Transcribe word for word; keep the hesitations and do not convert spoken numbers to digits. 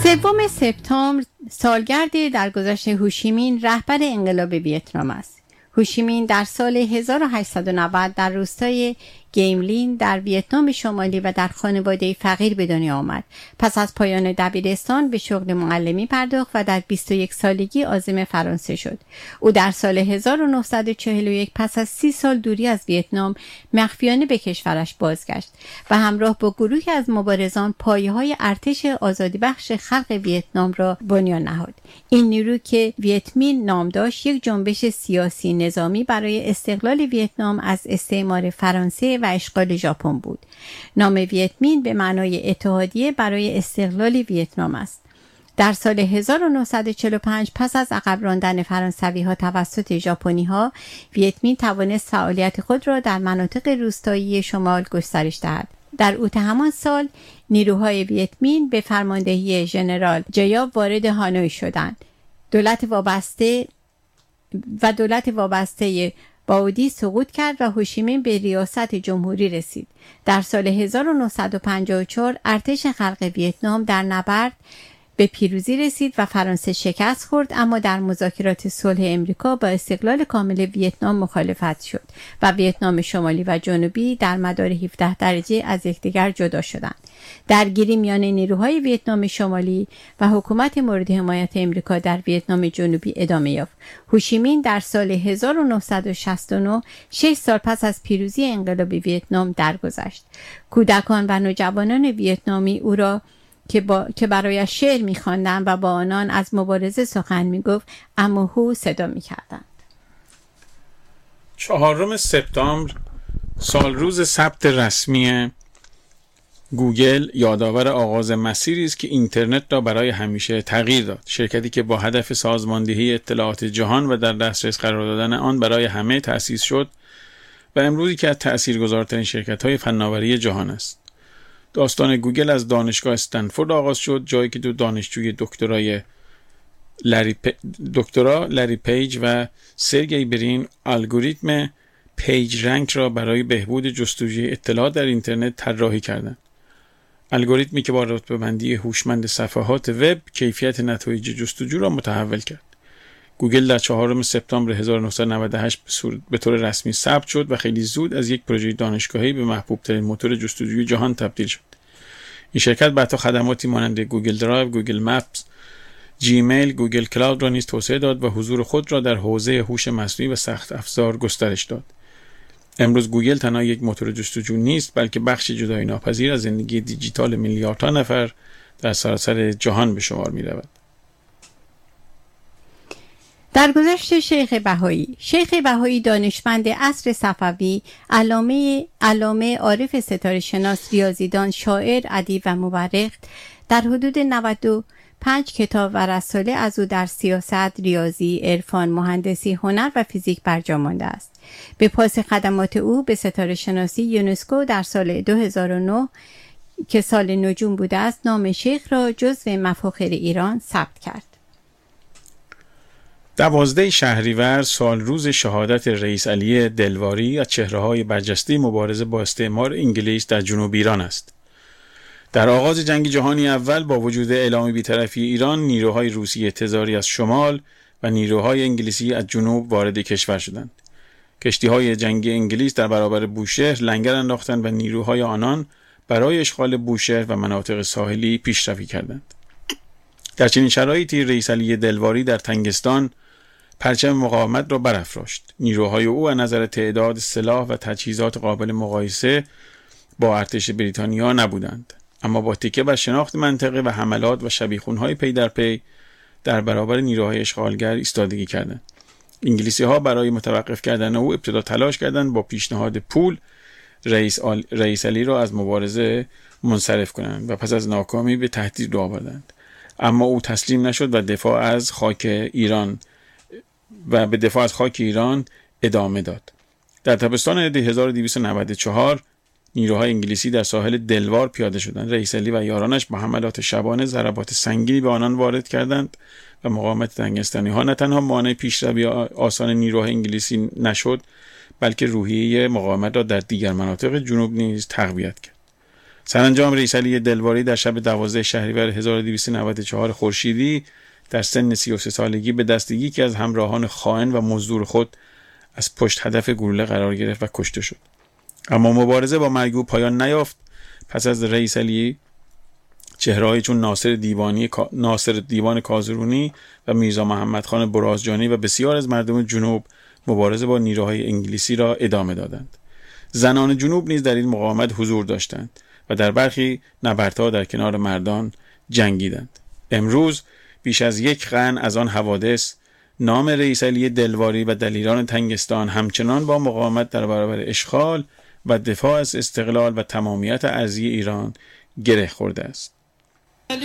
سوم سپتامبر سالگرد درگذشت هوشیمین رهبر انقلاب ویتنام است. هوشیمین در سال هزار و هشتصد و نود در روستای گیملین در ویتنام شمالی و در خانواده فقیر به دنیا آمد. پس از پایان دبیرستان به شغل معلمی پرداخت و در بیست و یک سالگی عازم فرانسه شد. او در سال هزار و نهصد و چهل و یک پس از سی سال دوری از ویتنام مخفیانه به کشورش بازگشت و همراه با گروهی از مبارزان پایه‌های ارتش آزادی بخش خلق ویتنام را بنیان نهاد. این نیرو که ویتمین نام داشت یک جنبش سیاسی نظامی برای استقلال ویتنام از استعمار فرانسه و اشغال ژاپن بود. نام ویتمین به معنای اتحادیه برای استقلال ویتنام است. در سال هزار و نهصد و چهل و پنج پس از عقب راندن فرانسوی‌ها توسط ژاپنی‌ها، ویتمین توانست فعالیت خود را در مناطق روستایی شمال گسترش دهد. در اوت همان سال نیروهای ویتمین به فرماندهی ژنرال جیاب وارد هانوی شدند. دولت وابسته و دولت وابسته باودی سقوط کرد و هوشیمین به ریاست جمهوری رسید. در سال هزار و نهصد و پنجاه و چهار ارتش خلق ویتنام در نبرد به پیروزی رسید و فرانسه شکست خورد، اما در مذاکرات صلح امریکا با استقلال کامل ویتنام مخالفت شد و ویتنام شمالی و جنوبی در مدار هفده درجه از یکدیگر جدا شدند. درگیری میان نیروهای ویتنام شمالی و حکومت مورد حمایت امریکا در ویتنام جنوبی ادامه یافت. هوشیمین در سال هزار و نهصد و شصت و نه، شش سال پس از پیروزی انقلاب ویتنام درگذشت. کودکان و نوجوانان ویتنامی او را که, با... که برایش شعر می‌خواندند و با آنان از مبارزه سخن می‌گفت، اما هو صدا می‌کردند. چهارم سپتامبر سال روز ثبت رسمی گوگل یادآور آغاز مسیری است که اینترنت را برای همیشه تغییر داد. شرکتی که با هدف سازماندهی اطلاعات جهان و در دسترس قرار دادن آن برای همه تأسیس شد و امروزی که از تأثیرگذارترین شرکت‌های فناوری جهان است. داستان گوگل از دانشگاه استنفورد آغاز شد، جایی که دو دانشجوی دکترای لری پ... دکترا لری پیج و سرگئی برین الگوریتم پیج رنک را برای بهبود جستجوی اطلاعات در اینترنت طراحی کردند. الگوریتمی که با رتبه‌بندی هوشمند صفحات وب کیفیت نتایج جستجو را متحول کرد. گوگل در چهارم سپتامبر هزار و نهصد و نود و هشت به طور رسمی ثبت شد و خیلی زود از یک پروژه دانشگاهی به محبوب‌ترین موتور جستجوی جهان تبدیل شد. این شرکت بعدها خدماتی مانند گوگل درایو، گوگل مپس، جیمیل، گوگل کلاود را نیز توسعه داد و حضور خود را در حوزه هوش مصنوعی و سخت افزار گسترش داد. امروز گوگل تنها یک موتور جستجو نیست، بلکه بخشی جدایی ناپذیر از زندگی دیجیتال میلیاردها نفر در سراسر جهان به شمار می‌رود. درگذشت شیخ بهایی. شیخ بهایی دانشمند عصر صفوی، علامه علامه عارف ستاره شناس، ریاضیدان، شاعر، ادیب و مورخ، در حدود نود و پنج کتاب و رساله از او در سیاست، ریاضی، عرفان، مهندسی، هنر و فیزیک برجا مانده است. به پاس خدمات او به ستاره شناسی، یونسکو در سال دو هزار و نه که سال نجوم بوده است، نام شیخ را جزو مفاخر ایران ثبت کرد. دوازده شهریور سال روز شهادت رئیس علی دلواری از چهره‌های برجسته مبارزه با استعمار انگلیس در جنوب ایران است. در آغاز جنگ جهانی اول با وجود اعلام بی‌طرفی ایران، نیروهای روسیه تزاری از شمال و نیروهای انگلیسی از جنوب وارد کشور شدند. کشتی‌های جنگی انگلیس در برابر بوشهر لنگر انداختند و نیروهای آنان برای اشغال بوشهر و مناطق ساحلی پیشروی کردند. در چنین شرایطی رئیس علی دلواری در تنگستان پرچم مقاومت را برافراشت. نیروهای او از نظر تعداد سلاح و تجهیزات قابل مقایسه با ارتش بریتانیا نبودند، اما با تکیه بر شناخت منطقه و حملات و شبیخونهای پی در پی در برابر نیروهای اشغالگر ایستادگی کردند. انگلیسی ها برای متوقف کردن او ابتدا تلاش کردند با پیشنهاد پول رئیس, آل... رئیس علی را از مبارزه منصرف کنند و پس از ناکامی به تهدید رو آوردند، اما او تسلیم نشد و دفاع از خاک ایران و به دفاع از خاک ایران ادامه داد. در تابستان هزار و دویست و نود و چهار نیروهای انگلیسی در ساحل دلوار پیاده شدند. رئیس علی و یارانش با حملات شبانه ضربات سنگینی به آنان وارد کردند و مقاومت تنگستانی ها نه تنها مانع پیشروی آسان نیروهای انگلیسی نشد، بلکه روحیه مقاومت را در دیگر مناطق جنوب نیز تقویت کرد. سرانجام رئیس علی دلواری در شب دوازده شهریور هزار و دویست و نود و چهار خورشیدی در سن سی و سه سالگی به دست یکی از همراهان خائن و مزدور خود از پشت هدف گلوله قرار گرفت و کشته شد. اما مبارزه با مرگ او پایان نیافت. پس از رئیس علی چهره‌ای چون ناصر دیوانی ناصر دیوان کازرونی و میرزا محمد خان برازجانی و بسیار از مردم جنوب مبارزه با نیروهای انگلیسی را ادامه دادند. زنان جنوب نیز در این مقاومت حضور داشتند و در برخی نبردها در کنار مردان جنگیدند. امروز بیش از یک قرن از آن حوادث، نام رئیس علی دلواری و دلیران تنگستان همچنان با مقاومت در برابر اشغال و دفاع از استقلال و تمامیت ارضی ایران گره خورده است.